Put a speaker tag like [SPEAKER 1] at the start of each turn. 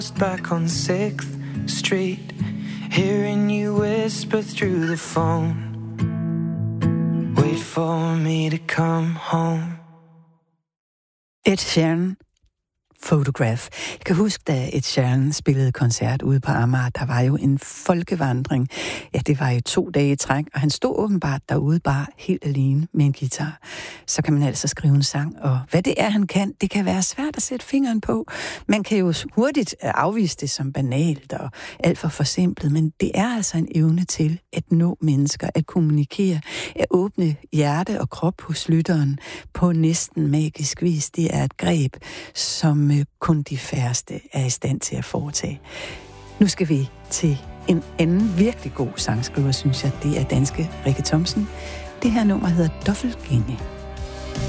[SPEAKER 1] back on 6th Street, hearing you whisper through the phone, wait for me to come home.
[SPEAKER 2] Ed Sheeran, Photograph. Jeg kan huske, da Ed Sheeran spillede koncert ude på Amager, der var jo en folkevandring. Ja, det var jo 2 dage i træk, og han stod åbenbart derude bare helt alene med en guitar. Så kan man altså skrive en sang, og hvad det er, han kan, det kan være svært at sætte fingeren på. Man kan jo hurtigt afvise det som banalt og alt for forsimplet, men det er altså en evne til at nå mennesker, at kommunikere, at åbne hjerte og krop hos lytteren på næsten magisk vis. Det er et greb, som kun de færreste er i stand til at foretage. Nu skal vi til en anden virkelig god sangskriver, synes jeg. Det er danske Rikke Thomsen. Det her nummer hedder Dobbeltgænge.